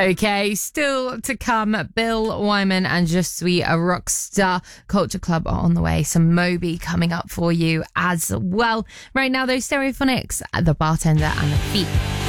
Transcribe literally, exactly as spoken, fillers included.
Okay, still to come, Bill Wyman and Je Suis a Rockstar. Culture Club are on the way. Some Moby coming up for you as well. Right now, though, Stereophonics, The Bartender and The Thief.